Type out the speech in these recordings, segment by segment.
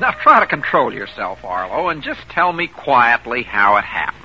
Now try to control yourself, Arlo, and just tell me quietly how it happened.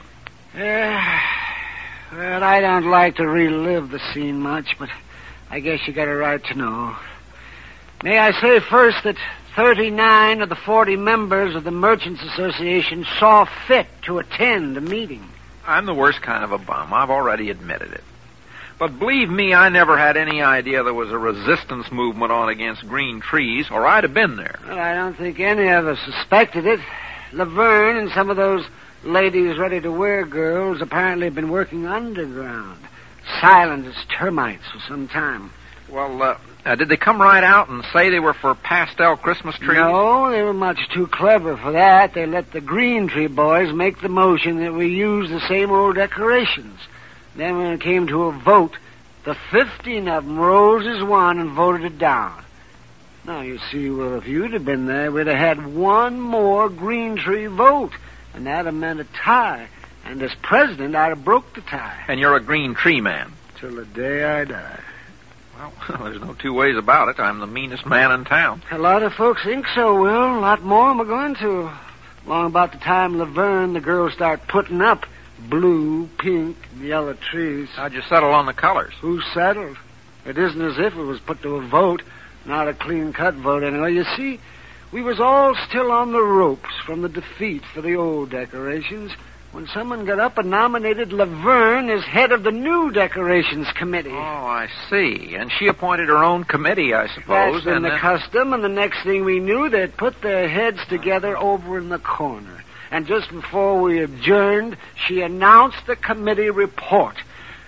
Well, I don't like to relive the scene much, but I guess you got a right to know. May I say first that 39 of the 40 members of the Merchants Association saw fit to attend the meeting. I'm the worst kind of a bum. I've already admitted it. But believe me, I never had any idea there was a resistance movement on against green trees, or I'd have been there. Well, I don't think any of us suspected it. Laverne and some of those ladies ready-to-wear girls apparently have been working underground, silent as termites for some time. Well, did they come right out and say they were for pastel Christmas trees? No, they were much too clever for that. They let the green tree boys make the motion that we use the same old decorations. Then when it came to a vote, the 15 of them rose as one and voted it down. Now, you see, well, if you'd have been there, we'd have had one more green tree vote, and that'd have meant a tie. And as president, I'd have broke the tie. And you're a green tree man. Till the day I die. Well, there's no two ways about it. I'm the meanest man in town. A lot of folks think so, Will. A lot more am I going to. Long about the time Laverne, the girls start putting up blue, pink, and yellow trees. How'd you settle on the colors? Who settled? It isn't as if it was put to a vote. Not a clean-cut vote, anyway. You see, we was all still on the ropes from the defeat for the old decorations when someone got up and nominated Laverne as head of the new decorations committee. Oh, I see. And she appointed her own committee, I suppose. That's been the custom, and the next thing we knew, they'd put their heads together over in the corner. And just before we adjourned, she announced the committee report.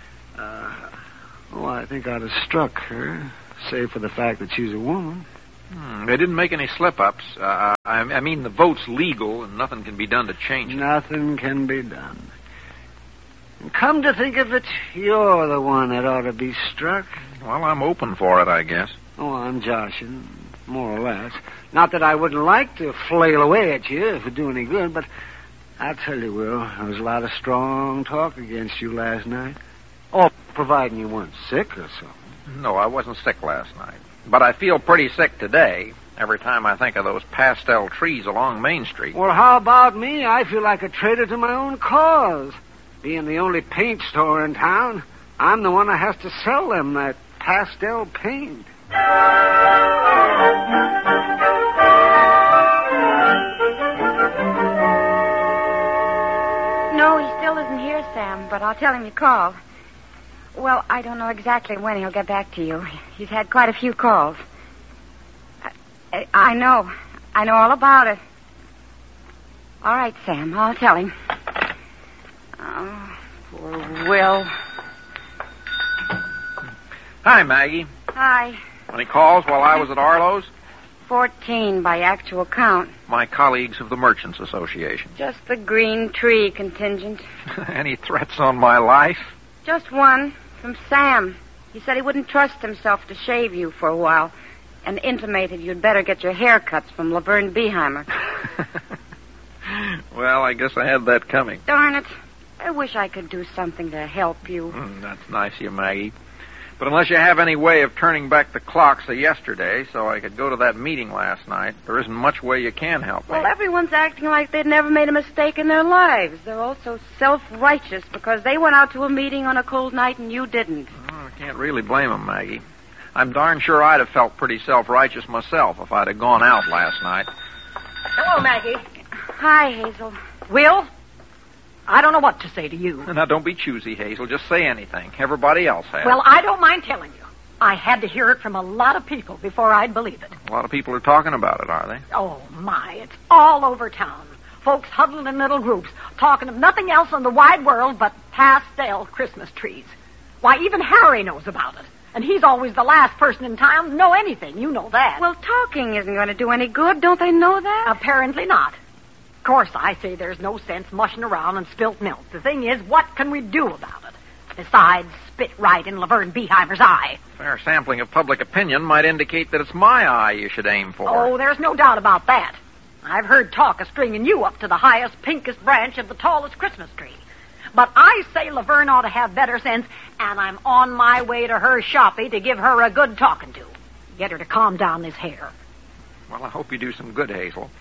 I think I'd have struck her, save for the fact that she's a woman. They didn't make any slip-ups. I mean, the vote's legal, and nothing can be done to change it. Nothing can be done. And come to think of it, you're the one that ought to be struck. Well, I'm open for it, I guess. Oh, I'm joshing, more or less. Not that I wouldn't like to flail away at you if it'd do any good, but I'll tell you, Will, there was a lot of strong talk against you last night. Oh, providing you weren't sick or something. No, I wasn't sick last night. But I feel pretty sick today every time I think of those pastel trees along Main Street. Well, how about me? I feel like a traitor to my own cause. Being the only paint store in town, I'm the one that has to sell them that pastel paint. No, he still isn't here, Sam, but I'll tell him you called. Well, I don't know exactly when he'll get back to you. He's had quite a few calls. I know. I know all about it. All right, Sam, I'll tell him. Oh, poor Will. Hi, Maggie. Hi. Any calls while I was at Arlo's? 14 by actual count. My colleagues of the Merchants Association. Just the green tree contingent. Any threats on my life? Just one, from Sam. He said he wouldn't trust himself to shave you for a while, and intimated you'd better get your haircuts from Laverne Beeheimer. Well, I guess I had that coming. Darn it. I wish I could do something to help you. That's nice of you, Maggie. But unless you have any way of turning back the clocks of yesterday so I could go to that meeting last night, there isn't much way you can help me. Well, everyone's acting like they'd never made a mistake in their lives. They're all so self-righteous because they went out to a meeting on a cold night and you didn't. Oh, I can't really blame them, Maggie. I'm darn sure I'd have felt pretty self-righteous myself if I'd have gone out last night. Hello, Maggie. Hi, Hazel. Will? I don't know what to say to you. Now, don't be choosy, Hazel. Just say anything. Everybody else has. Well, I don't mind telling you. I had to hear it from a lot of people before I'd believe it. A lot of people are talking about it, are they? Oh, my. It's all over town. Folks huddled in little groups, talking of nothing else in the wide world but pastel Christmas trees. Why, even Harry knows about it. And he's always the last person in town to know anything. You know that. Well, talking isn't going to do any good. Don't they know that? Apparently not. Of course, I say there's no sense mushing around and spilt milk. The thing is, what can we do about it? Besides, spit right in Laverne Beeheimer's eye. A fair sampling of public opinion might indicate that it's my eye you should aim for. Oh, there's no doubt about that. I've heard talk of stringing you up to the highest, pinkest branch of the tallest Christmas tree. But I say Laverne ought to have better sense, and I'm on my way to her shoppy to give her a good talking to. Get her to calm down this hair. Well, I hope you do some good, Hazel.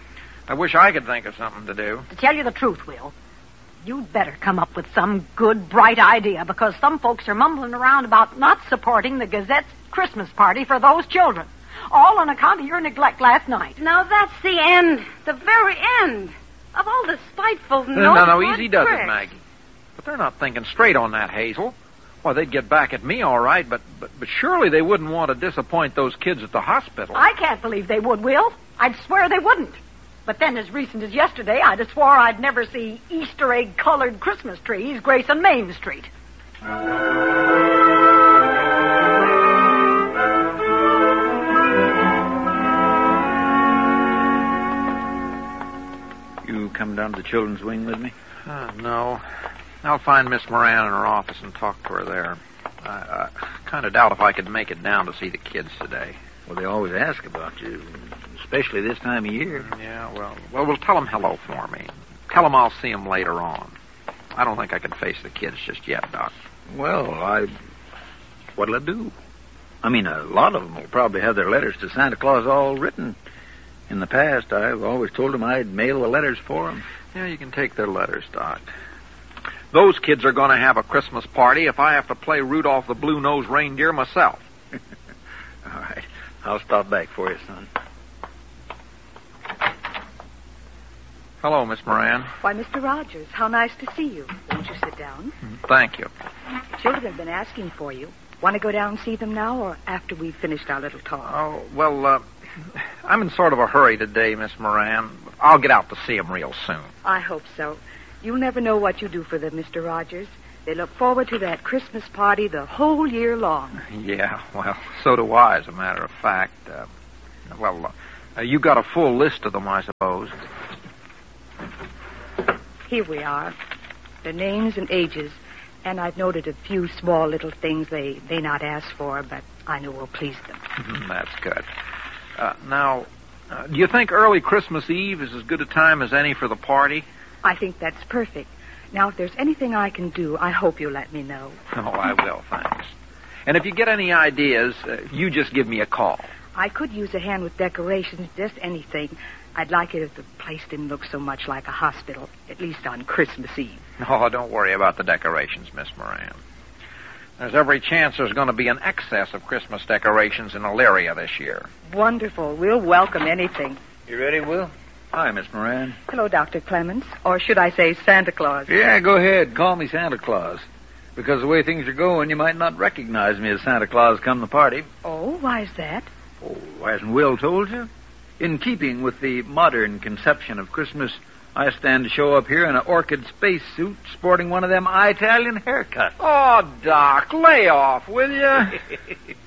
I wish I could think of something to do. To tell you the truth, Will, you'd better come up with some good, bright idea, because some folks are mumbling around about not supporting the Gazette's Christmas party for those children, all on account of your neglect last night. Now that's the end, the very end of all the spiteful No, easy does it, Maggie. But they're not thinking straight on that, Hazel. Well, they'd get back at me all right, but surely they wouldn't want to disappoint those kids at the hospital. I can't believe they would, Will. I'd swear they wouldn't. But then, as recent as yesterday, I'd have swore I'd never see Easter egg-colored Christmas trees gracing Main Street. You come down to the children's wing with me? No. I'll find Miss Moran in her office and talk to her there. I kind of doubt if I could make it down to see the kids today. Well, they always ask about you, especially this time of year. Yeah, well, we'll tell them hello for me. Tell them I'll see them later on. I don't think I can face the kids just yet, Doc. Well, what'll I do? I mean, a lot of them will probably have their letters to Santa Claus all written. In the past, I've always told them I'd mail the letters for them. Yeah, you can take their letters, Doc. Those kids are going to have a Christmas party if I have to play Rudolph the Blue-Nosed Reindeer myself. All right. I'll stop back for you, son. Hello, Miss Moran. Why, Mr. Rogers, how nice to see you. Won't you sit down? Thank you. The children have been asking for you. Want to go down and see them now or after we've finished our little talk? Oh, well, I'm in sort of a hurry today, Miss Moran. I'll get out to see them real soon. I hope so. You'll never know what you do for them, Mr. Rogers. They look forward to that Christmas party the whole year long. Yeah, well, so do I, as a matter of fact. You got a full list of them, I suppose. Here we are. Their names and ages. And I've noted a few small little things they may not ask for, but I know will please them. That's good. Now, do you think early Christmas Eve is as good a time as any for the party? I think that's perfect. Now, if there's anything I can do, I hope you'll let me know. Oh, I will, thanks. And if you get any ideas, you just give me a call. I could use a hand with decorations, just anything. I'd like it if the place didn't look so much like a hospital, at least on Christmas Eve. Oh, don't worry about the decorations, Miss Moran. There's every chance there's going to be an excess of Christmas decorations in Elyria this year. Wonderful. We'll welcome anything. You ready, Will? Hi, Miss Moran. Hello, Dr. Clemens. Or should I say Santa Claus? Yeah, go ahead. Call me Santa Claus. Because the way things are going, you might not recognize me as Santa Claus come the party. Oh, why is that? Oh, hasn't Will told you? In keeping with the modern conception of Christmas, I stand to show up here in an orchid spacesuit sporting one of them Italian haircuts. Oh, Doc, lay off, will you?